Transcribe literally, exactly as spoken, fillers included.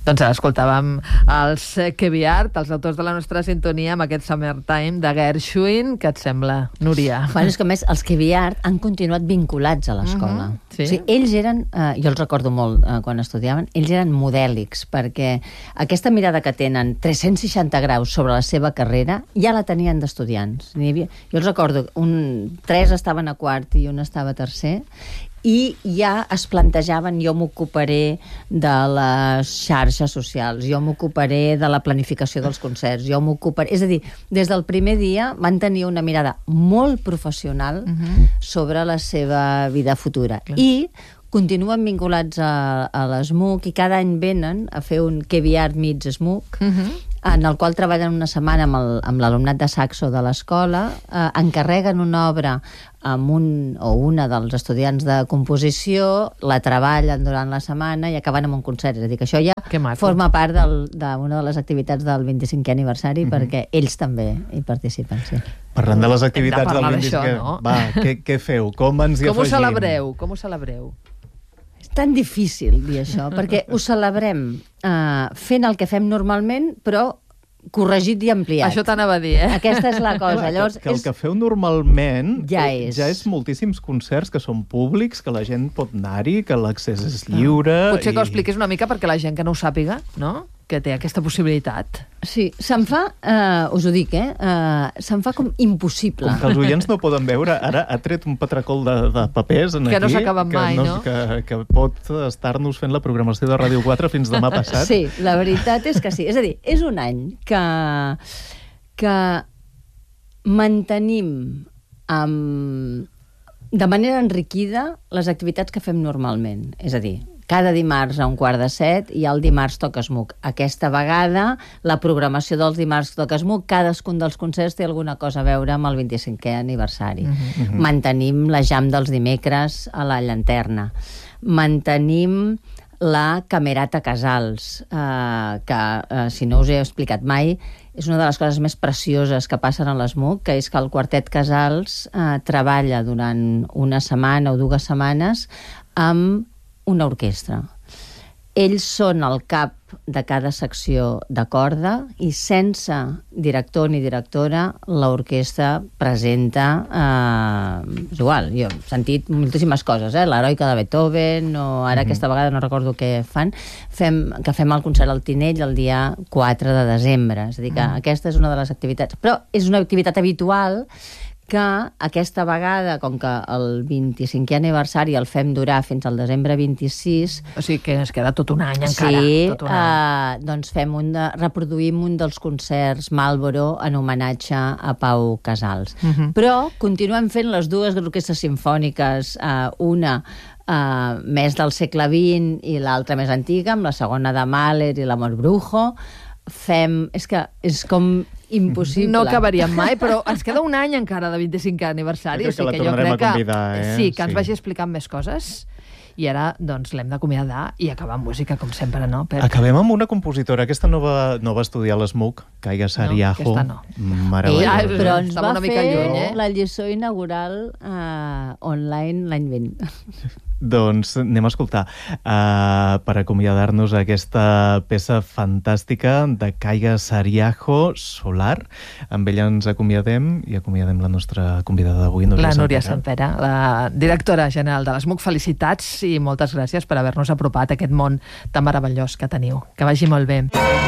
Doncs escoltàvem els Keviart, els autors de la nostra sintonia, amb aquest Summertime de Gershwin. Què et sembla, Núria? Bueno, és que a més, els Keviart han continuat vinculats a l'escola. Uh-huh, sí. O sigui, ells eren, eh, jo els recordo molt eh, quan estudiaven, ells eren modèlics, perquè aquesta mirada que tenen tres-cents seixanta graus sobre la seva carrera ja la tenien d'estudiants. N'hi havia, jo els recordo, un, tres estaven a quart i un estava a tercer, i ja es plantejaven, jo m'ocuparé de les xarxes socials, jo m'ocuparé de la planificació dels concerts, jo m'ocuparé... És a dir, des del primer dia van tenir una mirada molt professional uh-huh. sobre la seva vida futura. Clar. I continuen vinculats a, a l'ESMUC i cada any venen a fer un Keviart meets ESMUC, uh-huh. en el qual treballen una setmana amb, el, amb l'alumnat de saxo de l'escola, eh, encarreguen una obra amb un o una dels estudiants de composició, la treballen durant la setmana i acaben amb un concert. És a dir, que això ja forma part d'una de les activitats del vint-i-cinquè aniversari, mm-hmm. perquè ells també hi participen, sí. Parlant de les activitats de del vint-i-cinquè... No? Va, què, què feu? Com ens hi Com afegim? ho celebreu? Com ho celebreu? És tan difícil dir això, perquè ho celebrem eh, fent el que fem normalment, però corregit i ampliat. Això t'anava a dir, eh? Aquesta és la cosa. Llavors, que, que el és... que feu normalment ja és. ja és moltíssims concerts que són públics, que la gent pot anar-hi, que l'accés és lliure... Potser que i... ho expliquis una mica perquè la gent que no ho sàpiga, no?, que té aquesta possibilitat. Sí, se'n fa, eh, us ho dic, eh, eh, se'n fa com impossible. Com que els oients no poden veure, ara ha tret un patracol de, de papers en que aquí... no s'acaben mai, no? Que, que pot estar-nos fent la programació de Ràdio quatre fins demà passat. Sí, la veritat és que sí. És a dir, és un any que, que mantenim amb, de manera enriquida les activitats que fem normalment. És a dir, cada dimarts a un quart de set i el dimarts toca ESMUC. Aquesta vegada, la programació dels dimarts toca ESMUC, cadascun dels concerts té alguna cosa a veure amb el vint-i-cinquè aniversari. Uh-huh. Mantenim la jam dels dimecres a la Llanterna. Mantenim la Camerata Casals, eh, que, eh, si no us he explicat mai, és una de les coses més precioses que passen a l'ESMUC, que és que el Quartet Casals eh, treballa durant una setmana o dues setmanes amb una orquestra. Ells són el cap de cada secció de corda i sense director ni directora l'orquestra presenta eh, és igual, jo he sentit moltíssimes coses, eh? l'Heroica de Beethoven o ara mm-hmm. aquesta vegada no recordo què fan, fem, que fem el concert al Tinell el dia quatre de desembre, és a dir que mm. aquesta és una de les activitats, però és una activitat habitual que aquesta vegada, com que el vint-i-cinquè aniversari el fem durar fins al desembre vint-i-sis... O sigui que es queda tot un any encara. Sí, tot un any. Eh, doncs fem un de, reproduïm un dels concerts Marlboro en homenatge a Pau Casals. Uh-huh. Però continuem fent les dues orquestres simfòniques, eh, una eh, més del segle vint i l'altra més antiga, amb la segona de Mahler i l'Amor Brujo. Fem... És que és com impossible. No acabaríem mai, però ens queda un any encara de vint-i-cinquè aniversari. Jo crec que la tornarem a convidar, eh? Sí, que ens Sí. vagi explicant més coses. I ara, doncs, l'hem d'acomiadar i acabar amb música, com sempre, no? Per... Acabem amb una compositora. Aquesta no va, no va estudiar a l'ESMUC, Kaiga Sariaho. No, aquesta no. Meravellosa. Ja, però ens Estava va una mica fer lluny, eh? la lliçó inaugural eh, online l'any vint. Doncs anem a escoltar uh, per acomiadar-nos aquesta peça fantàstica de Kaiga Sariaho, Solar. Amb ella ens acomiadem i acomiadem la nostra convidada d'avui, Núria La Núria Sempere. Sempere, la directora general de l'ESMUC. Felicitats i moltes gràcies per haver-nos apropat a aquest món tan meravellós que teniu. Que vagi molt bé.